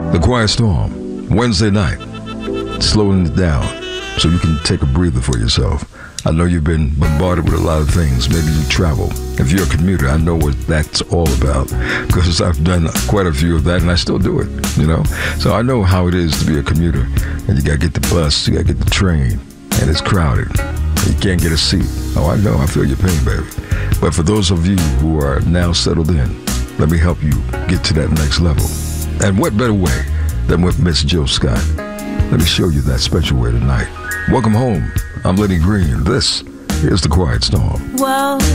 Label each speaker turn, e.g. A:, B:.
A: The Quiet Storm, Wednesday night, slowing it down so you can take a breather for yourself. I know you've been bombarded with a lot of things. Maybe you travel. If you're a commuter, I know what that's all about because I've done quite a few of that and I still do it, you know? So I know how it is to be a commuter. And you got to get the bus, you got to get the train, and it's crowded. You can't get a seat. Oh, I know. I feel your pain, baby. But for those of you who are now settled in, let me help you get to that next level. And what better way than with Miss Jill Scott? Let me show you that special way tonight. Welcome home. I'm Lenny Green. This is The Quiet Storm.
B: Well,